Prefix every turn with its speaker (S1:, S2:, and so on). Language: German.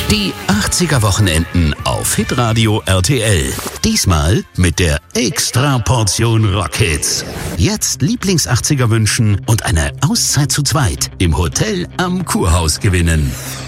S1: Die 80er Wochenenden auf Hitradio RTL. Diesmal mit der Extra-Portion Rockhits. Jetzt Lieblings-80er wünschen und eine Auszeit zu zweit im Hotel am Kurhaus gewinnen.